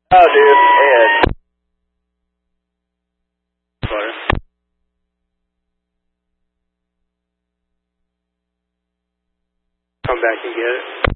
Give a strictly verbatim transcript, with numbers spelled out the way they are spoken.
Oh, dude, Ed. Butter. Come back and get it.